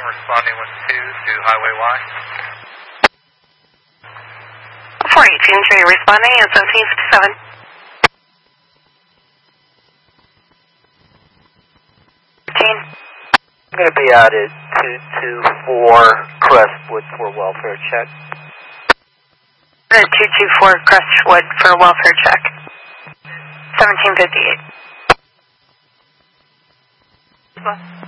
responding with 2 to Highway Y. 418 responding at 1757. I'm going to be out at 224 Crestwood for welfare check. 224 Crestwood for welfare check. 1758.